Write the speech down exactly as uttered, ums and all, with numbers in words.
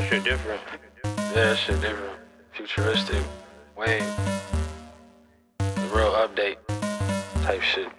Shit different. Yeah, that shit different. Futuristic. Wayne. The real update type shit.